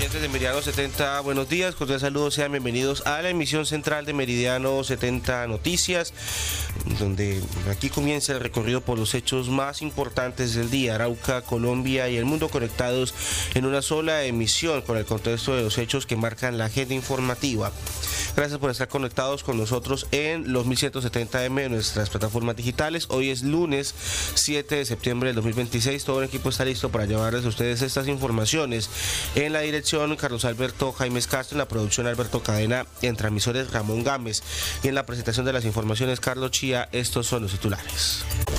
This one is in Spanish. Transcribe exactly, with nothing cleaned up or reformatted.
Oyentes de Meridiano setenta, buenos días, cordial saludos, sean bienvenidos a la emisión central de Meridiano setenta Noticias, donde aquí comienza el recorrido por los hechos más importantes del día. Arauca, Colombia y el mundo conectados en una sola emisión con el contexto de los hechos que marcan la agenda informativa. Gracias por estar conectados con nosotros en los mil ciento setenta eme de nuestras plataformas digitales. Hoy es lunes siete de septiembre del dos mil veintiséis. Todo el equipo está listo para llevarles a ustedes estas informaciones. En la dirección, Carlos Alberto Jaimes Castro. En la producción, Alberto Cadena. En transmisores, Ramón Gámez. Y en la presentación de las informaciones, Carlos Chía. Estos son los titulares.